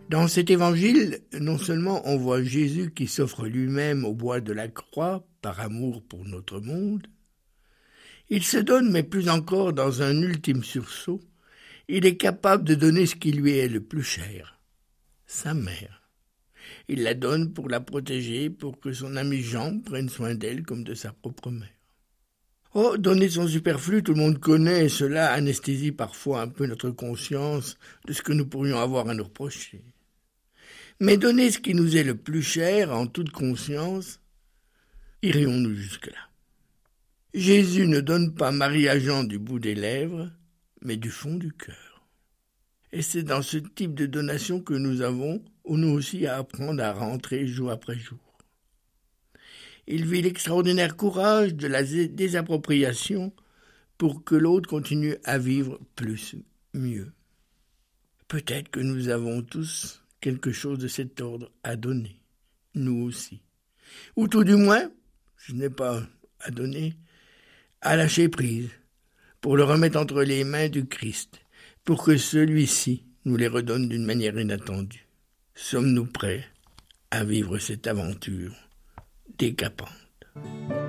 Dans cet évangile, non seulement on voit Jésus qui s'offre lui-même au bois de la croix par amour pour notre monde, il se donne, mais plus encore dans un ultime sursaut, il est capable de donner ce qui lui est le plus cher, sa mère. Il la donne pour la protéger, pour que son ami Jean prenne soin d'elle comme de sa propre mère. Oh, donner son superflu, tout le monde connaît, et cela anesthésie parfois un peu notre conscience de ce que nous pourrions avoir à nous reprocher. Mais donner ce qui nous est le plus cher, en toute conscience, irions-nous jusque-là? Jésus ne donne pas Marie à Jean du bout des lèvres, mais du fond du cœur. Et c'est dans ce type de donation que nous avons, nous aussi, à apprendre à rentrer jour après jour. Il vit l'extraordinaire courage de la désappropriation pour que l'autre continue à vivre plus, mieux. Peut-être que nous avons tous quelque chose de cet ordre à donner, nous aussi. Ou tout du moins, je n'ai pas à donner, à lâcher prise, pour le remettre entre les mains du Christ, pour que celui-ci nous les redonne d'une manière inattendue. Sommes-nous prêts à vivre cette aventure décapante?